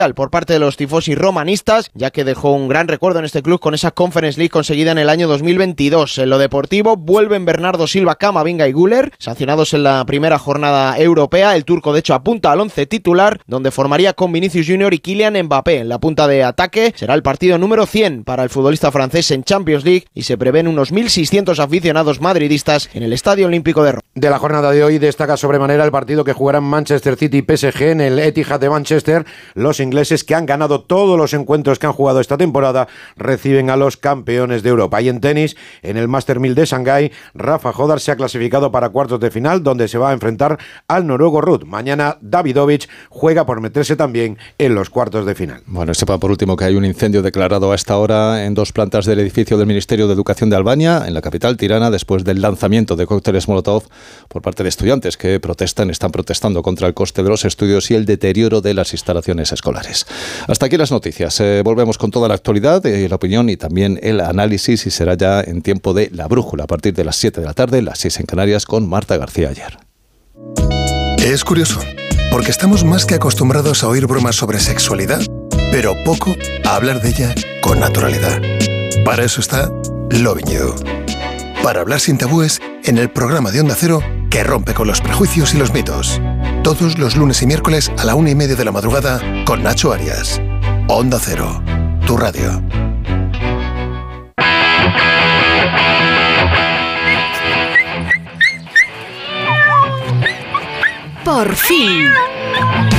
por parte de los tifosi romanistas, ya que dejó un gran recuerdo en este club con esa Conference League conseguida en el año 2022. En lo deportivo, vuelven Bernardo Silva, Camavinga y Güler, sancionados en la primera jornada europea. El turco, de hecho, apunta al 11 titular, donde formaría con Vinicius Junior y Kylian Mbappé. En la punta de ataque será el partido número 100 para el futbolista francés en Champions League y se prevén unos 1.600 aficionados madridistas en el Estadio Olímpico de Roma. De la jornada de hoy destaca sobremanera el partido que jugarán Manchester City y PSG en el Etihad de Manchester. Los ingleses, que han ganado todos los encuentros que han jugado esta temporada, reciben a los campeones de Europa. Y en tenis, en el Master 1000 de Shanghái, Rafa Jodar se ha clasificado para cuartos de final, donde se va a enfrentar al noruego Ruud. Mañana Davidovich juega por meterse también en los cuartos de final. Bueno, sepa por último que hay un incendio declarado a esta hora en 2 plantas del edificio del Ministerio de Educación de Albania, en la capital Tirana, después del lanzamiento de cócteles Molotov por parte de estudiantes que están protestando contra el coste de los estudios y el deterioro de las instalaciones escolares. Hasta aquí las noticias. Volvemos con toda la actualidad, la opinión y también el análisis, y será ya en tiempo de La Brújula a partir de las 7 de la tarde, las 6 en Canarias, con Marta García Ayer. Es curioso, porque estamos más que acostumbrados a oír bromas sobre sexualidad, pero poco a hablar de ella con naturalidad. Para eso está Loving You. Para hablar sin tabúes en el programa de Onda Cero que rompe con los prejuicios y los mitos. Todos los lunes y miércoles a la 1:30 de la madrugada con Nacho Arias. Onda Cero, tu radio. Por fin.